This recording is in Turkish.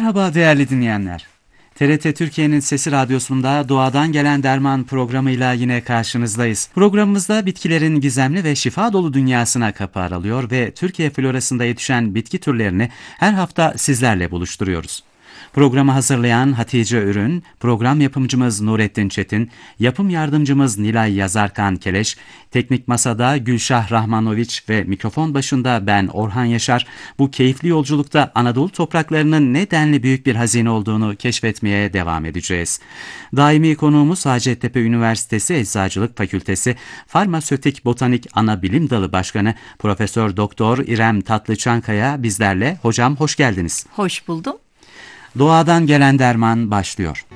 Merhaba değerli dinleyenler. TRT Türkiye'nin Sesi Radyosu'nda Doğadan Gelen Derman programıyla yine karşınızdayız. Programımızda bitkilerin gizemli ve şifa dolu dünyasına kapı aralıyor ve Türkiye florasında yetişen bitki türlerini her hafta sizlerle buluşturuyoruz. Programı hazırlayan Hatice Ürün, program yapımcımız Nurettin Çetin, yapım yardımcımız Nilay Yazarkan Keleş, teknik masada Gülşah Rahmanoviç ve mikrofon başında ben Orhan Yaşar, bu keyifli yolculukta Anadolu topraklarının ne denli büyük bir hazine olduğunu keşfetmeye devam edeceğiz. Daimi konuğumuz Hacettepe Üniversitesi Eczacılık Fakültesi Farmasötik Botanik Ana Bilim Dalı Başkanı Profesör Doktor İrem Tatlıçankaya bizlerle. Hocam hoş geldiniz. Hoş buldum. Doğadan Gelen Derman başlıyor.